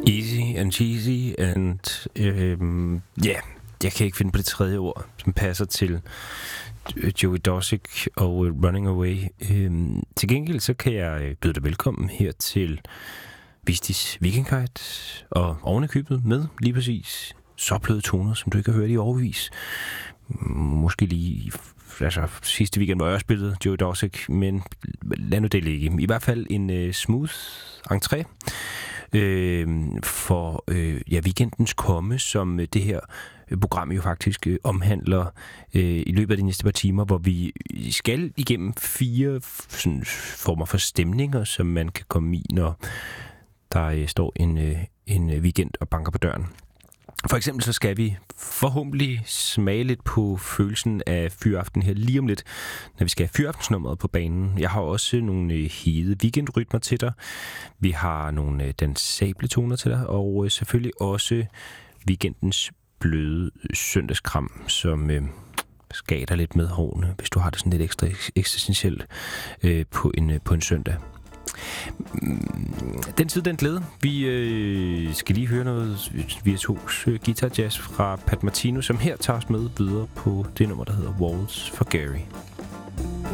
Easy and cheesy and jeg kan ikke finde på det tredje ord, som passer til Joey Dosick og Running Away. Til gengæld så kan jeg byde dig velkommen her til Vistis Weekendguide, og ovenikøbet med lige præcis så bløde toner, som du ikke har hørt i overvis. Måske lige sidste weekend var jeg spillet Joey Dosick, men lad nu det ligge. I hvert fald en smooth entré for weekendens komme, som det her program jo faktisk omhandler i løbet af de næste par timer, hvor vi skal igennem 4 sådan, former for stemninger, som man kan komme i, når der står en weekend og banker på døren. For eksempel så skal vi forhåbentlig smage lidt på følelsen af fyraften her lige om lidt, når vi skal have fyraftensnummeret på banen. Jeg har også nogle hede weekendrytmer til dig. Vi har nogle dansable toner til dig, og selvfølgelig også weekendens bløde søndagskram, som skader lidt med hårene, hvis du har det sådan lidt ekstra eksistentielt på en søndag. Den tid, den glæde. Vi skal lige høre noget virtuos guitar jazz fra Pat Martino, som her tager os med videre på det nummer, der hedder Waltz for Gary.